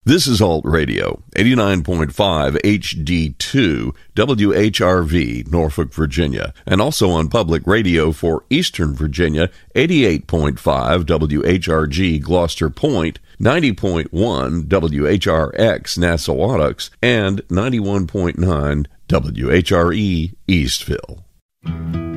This is Alt Radio, 89.5 HD2, WHRV, Norfolk, Virginia, and also on public radio for Eastern Virginia, 88.5 WHRG, Gloucester Point, 90.1 WHRX, Nassau-Attucks, and 91.9 WHRE, Eastville.